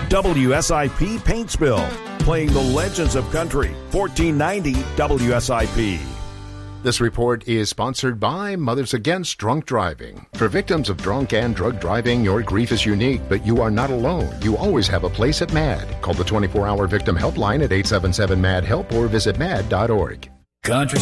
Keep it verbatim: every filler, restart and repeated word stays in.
W S I P Paintsville, playing the legends of country. fourteen ninety W S I P. This report is sponsored by Mothers Against Drunk Driving. For victims of drunk and drug driving, your grief is unique, but you are not alone. You always have a place at MAD. Call the twenty-four hour victim helpline at eight seven seven MAD HELP or visit mad dot org. Country